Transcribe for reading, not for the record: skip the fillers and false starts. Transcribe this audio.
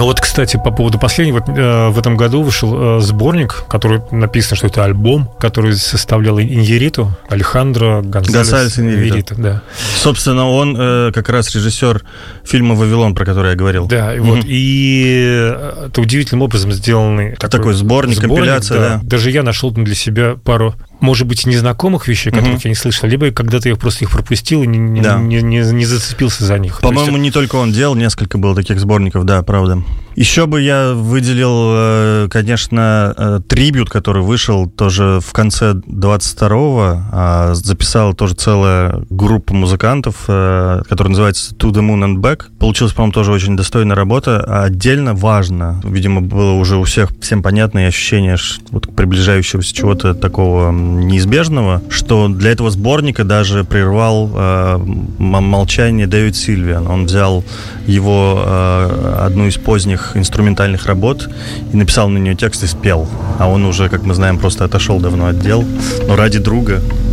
Ну вот, кстати, по поводу последнего, в этом году вышел сборник, который написано, что это альбом, который составлял Иньярриту, Алехандро Гонсалес Иньярриту. Да. Собственно, он как раз режиссер фильма «Вавилон», про который я говорил. Да, вот, и это удивительным образом сделанный такой сборник, компиляция. Да. Даже я нашел для себя пару, может быть, незнакомых вещей, которых я не слышал, либо когда-то я просто их пропустил и не зацепился за них. По-моему, не только он делал, несколько было таких сборников, да, правда. Еще бы я выделил, конечно, трибют, который вышел тоже в конце 22-го, записала тоже целая группа музыкантов, которая называется To the Moon and Back. Получилась, по-моему, тоже очень достойная работа. А отдельно важно, видимо, было уже у всем понятное ощущение вот приближающегося чего-то такого неизбежного, что для этого сборника даже прервал молчание Дэвид Сильвиан. Он взял его одну из поздних инструментальных работ и написал на нее текст и спел. А он уже, как мы знаем, просто отошел давно от дел. Но ради друга